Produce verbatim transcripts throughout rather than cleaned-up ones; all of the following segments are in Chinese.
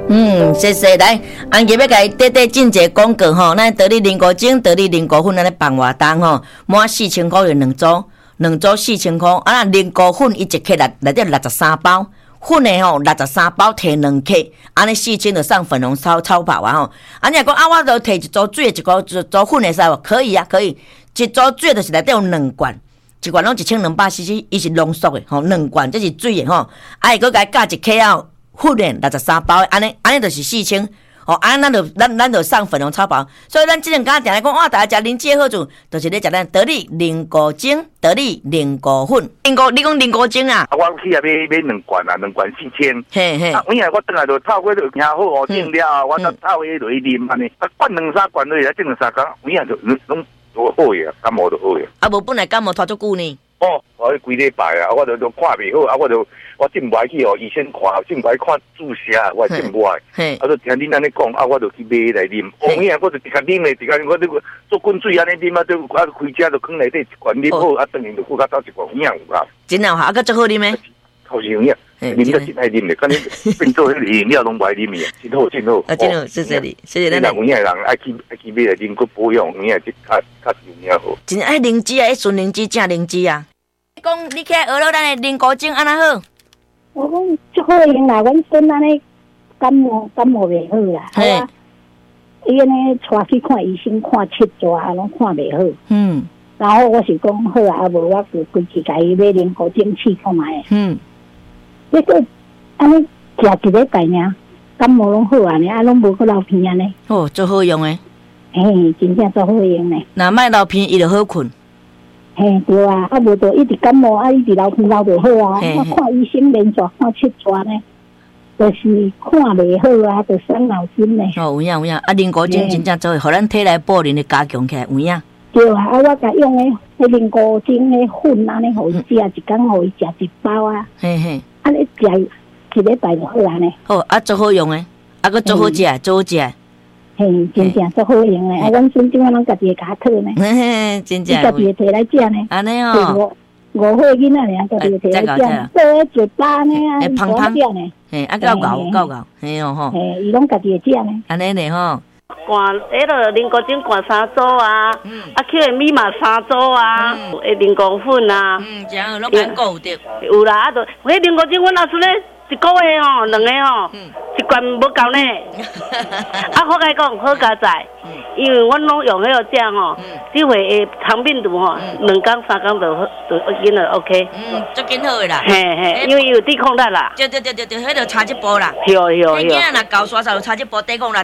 嗯，谢谢。来，安吉要甲伊短短进一个广告吼，咱得力灵菇精、得力灵菇粉，咱咧放活动吼，满四千块有两组，两组四千块。啊，灵菇粉伊一克内内底六十三包，粉的吼六十三包摕两克，安尼四千就送粉红超超跑啊吼。啊，你若讲啊，我著摕一组水，一组一组粉的使无？可以啊，可以。一组水就是内底有两罐。一罐拢一千两百 C C， 伊是浓缩的吼，两罐这是水的吼，啊，伊搁甲伊加一克啊，粉的六十三包，安尼安尼就是四千，哦，安尼咱就咱咱就送粉红超包，所以咱即阵敢定来讲，哇，大家食灵芝的好处，就是咧食咱得力灵菇精、得力灵菇粉，灵菇，你讲灵菇精啊？ 啊，我去啊买买两罐啊，两罐四千。 嘿嘿。 啊，有影我转来就透过就听好哦，整了，我再透过落去啉安尼，啊，灌两三罐落去，整两三工，有影就拢。我好呀，感冒就好呀。 啊，无本来感冒拖足久呢。 哦，我规礼拜啊，我就就看袂好，啊，我就我进不来去哦，医生看，进不来看注射，我进不来。嘿，啊，就听恁安尼讲，啊，我就去买来啉。哦，有影我就直接啉嘞，直接我这个做滚水安尼啉啊，就啊开车就放内底一罐啉好，啊，等于就搁较倒一罐，有影有啦。 真有效，啊，搁足好啉诶。 好像呀，啉得真爱啉的，感觉变做迄个饮料拢不爱啉的，真好真好。 啊，真好，谢谢你，谢谢你。 人有影人爱去爱去买来啉，佮保养，有影就较较有影好。 真爱灵芝啊，爱纯灵芝正灵芝啊。你讲你起来学了咱的灵菇精安那好？ 我讲足好用啦，阮孙安尼感冒感冒袂好啦，好啊。伊安尼带去看医生，看七抓啊，拢看袂好。嗯。然后我是讲好啊，无我就规去甲伊买灵菇精试看卖。嗯。这个安尼食一礼拜尔，感冒拢好啊，啊拢无个流鼻安尼。 哦，最好用诶。 嘿，真正最好用诶。 若莫流鼻，伊就好困。 嘿，对啊，啊无就一直感冒，啊一直流鼻流就好啊。我看医生连续看七抓呢，就是看袂好啊，就伤脑筋呢。 哦，有影有影，啊灵菇精真正做会，互咱体内保能的加强起来，有影。 对啊，啊我甲用诶，迄灵菇精诶粉安尼，互伊食一工，互伊食一包啊。嘿嘿。啊，你食一礼拜就好啊呢。 好，啊，最好用诶，啊，佮最好食，最好食。 嘿，真正最好用诶，啊，阮孙子我拢家己甲讨呢。嘿嘿， 真正。 家己摕来食呢。 安尼哦。 五五岁囡仔尔，家己摕来食，做诶嘴巴呢，啊， 胖胖呢。嘿，啊，够够够够，嘿哦吼。 嘿，伊拢家己会食呢。 安尼呢吼。 灌迄个灵菇精灌三组啊，嗯、啊，去个米嘛三组啊，诶、嗯，灵菇粉啊， 嗯，这样拢蛮够的。 有啦，啊，都迄灵菇精阮拿出咧一个月吼，两个吼，嗯、一罐无够呢。啊，好甲讲好加载，嗯、因为阮拢用迄个食吼，即回诶肠病毒吼，两工三工就就已经就 OK。 嗯，足紧好诶啦。 嘿嘿，因为有抵抗力啦。 对对对对对，迄个差一步啦。 有有有。 囡仔若高刷刷就差一步抵抗力。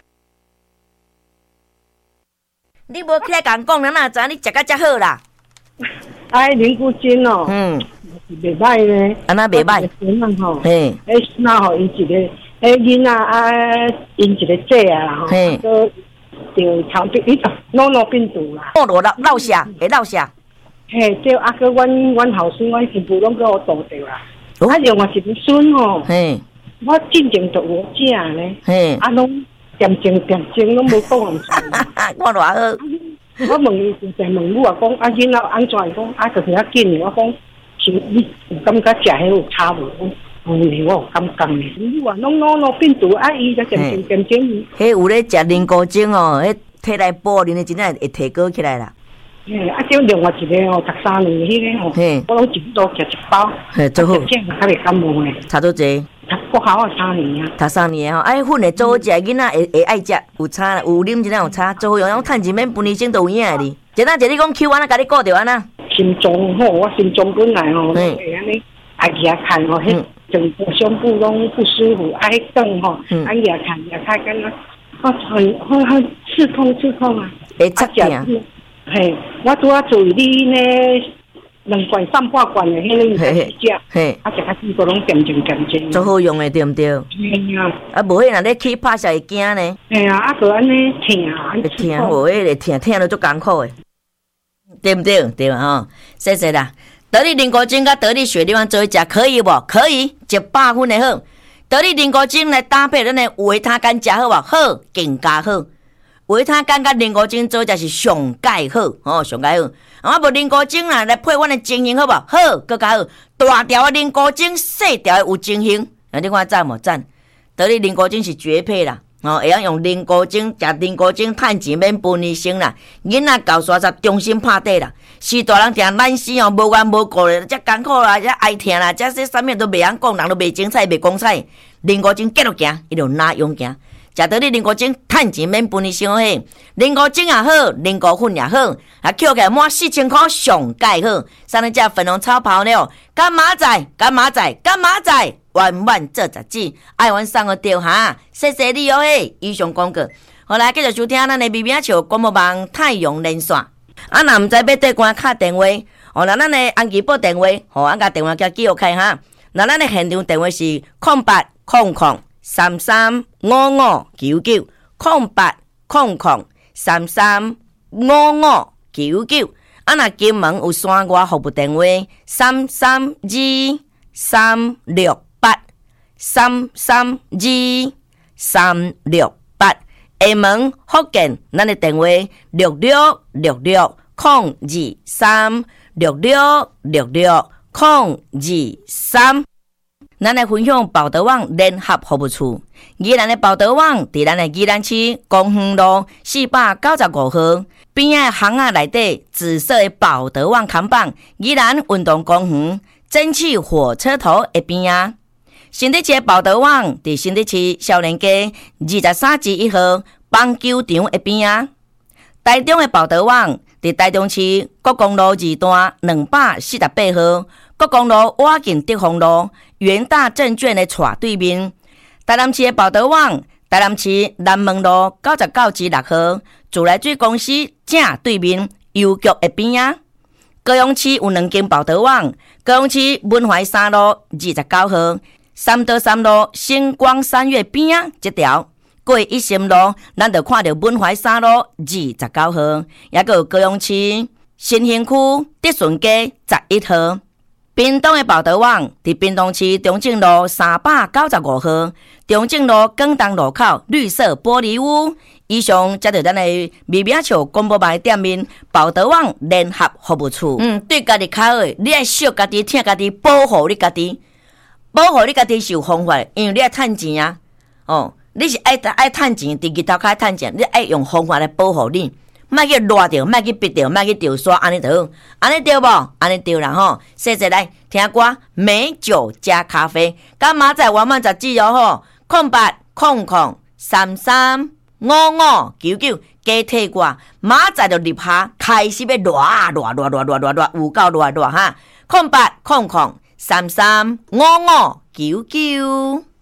你无起来甲人讲，咱哪知你食甲遮好啦？ 哎，灵菇精哦，嗯，袂歹呢， 安那袂歹， 吼，嘿，诶，那吼，因一个，诶，囡仔啊，因一个姐啊，吼，都得肠病，伊脑脑病毒啦， 哦，落落落下，会落下， 嘿，对，啊，个阮阮后孙，阮媳妇拢给我挡着啦，啊，另外一个孙吼，嘿，我进前就有食呢，嘿，啊，拢。点睛点睛拢无讲人出， 我偌好。 我问伊就在问我讲，啊囡仔安怎讲？啊就是遐紧，我讲，是你有感觉食迄有差无？有呢，我有感觉呢。你话拢拢拢病毒，啊伊就点睛点睛。 迄有咧食灵菇精哦，迄体内保能的真正会提高起来啦。 嘿，啊，就另外一个哦，读三年迄个哦，我拢一度食一包， 嘿，最好。 这样较袂感冒呢。 差多济。 读国校啊三年啊。 读三年吼，哎，粉的做好食，囡仔会会爱食，有差啦，有啉真正有差，做好用，用趁钱免分医生都有影哩。一当一你讲抽安那，甲你顾着安那。 心脏吼，我心脏本来吼，会安尼爱牙看吼，迄整个胸部拢不舒服，爱动吼，爱牙看牙看干那，我很很很刺痛刺痛啊。 会插痛。 嘿，我拄啊注意你呢，两罐三百罐的迄个你食，嘿，啊食较几个拢点睛点睛， 最好用的对毋对？ 嘿啊， 啊无迄若咧起拍下会惊呢。 嘿啊，啊个安尼疼啊， 会疼，无迄个疼疼了足艰苦的，对毋对？对嘛吼，谢谢啦。得力灵菇精甲得力雪梨丸做一食可以无？可以，一百分的好。得力灵菇精来搭配咱的维他干食好无？好，更加好。维他干甲灵菇精做才是上介好，哦，上介好。啊，无灵菇精啦，来配阮的精型好无？好，更加好。大条的灵菇精，细条的有精型。啊，你看赞无赞？ 得你菱角精是绝配啦。哦，会晓用菱角精，食菱角精趁钱免分医生啦。囡仔到三十重新拍底啦，是大人定懒死哦，无缘无故咧，遮艰苦啦，遮挨疼啦，遮说啥物都袂晓讲，人都袂精彩，袂光彩。菱角精继续行，伊就哪用行？食到你菱角精趁钱免分医生嘿，菱角精也好，菱角粉也好，啊，捡起来满四千块上介好。三日只粉红炒泡了，干妈仔，干妈仔，干妈仔。万万做十指，爱玩送个掉哈，谢谢你哦嘿！以上广告，好来继续收听咱的微微笑广播网太阳连线。啊，若毋知要对关敲电话，哦，那咱的安吉报电话，吼、哦，俺甲电话叫记录开哈。那咱的现场电话是空八空空三三五五九九，空八空空三三五五九九。啊，若金门有山外服务电话三三二三六。三三二三六八，厦门福建，咱的电话六六六六空二三六六六六空二三。咱来分享报德网联合服务处，宜兰的报德网伫咱的宜兰市公园路四百九十五号边仔巷仔内底紫色的报德网看板，宜兰运动公园蒸汽火车头的边仔。新德市报德网伫新德市少年街二十三至一号棒球场一边啊。台中的报德网伫台中市国公路二段两百四十八号，国公路瓦近德丰路元大证券的斜对面。台南市的报德网，台南市南门路九十九至六号自来水公司正对面邮局一边啊。高雄市有两间报德网，高雄市文怀三路二十九号。三德三路星光三月边啊，这条过一心路，咱就看到文怀三路二十九号，也个有高雄市新兴区德顺街十一号。屏东的报德网伫屏东市中正路三百九十五号，中正路广东路口绿色玻璃屋。以上则是咱的微微笑广播网店面报德网联合服务处。嗯，对家己较好的，你爱惜家己，听家己，保护你家己。保护你家己是有方法，因为你爱趁钱啊！哦，你是爱爱趁钱，伫日头开趁钱，你爱用方法来保护你，莫去热着，莫去逼着，莫去掉刷，安尼就好，安尼对无？安尼对啦吼！谢谢来听歌，美酒加咖啡，干嘛在玩满十指哦吼？空八空空三三五五九九，加退歌，马仔就入下，开始要热热热热热热热，有够热热哈！空八空空。三三五五九九。